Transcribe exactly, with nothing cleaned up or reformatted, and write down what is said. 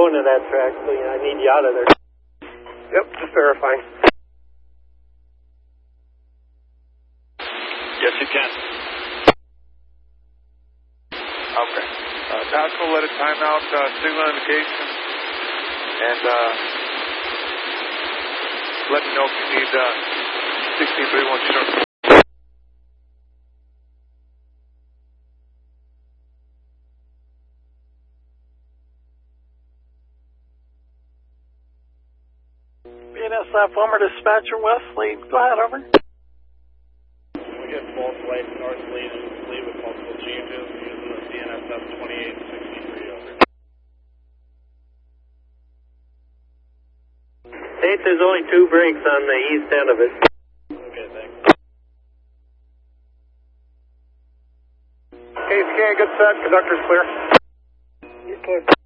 Going to that track, so yeah, I need you out of there. Yep, just verifying. Yes, you can. Okay. Uh, Pascal, let it time out, uh, signal indication, and uh, let me know if you need uh, sixteen thirty-one sharp. B N S F, Homer Dispatcher, Wesley. Go ahead, over. We get false light, north lead, and lead with multiple changes using the B N S F twenty-eight sixty-three, over. State, there's only two brakes on the east end of it. Okay, thanks. Okay, scan, good set. Conductor's clear. You're clear.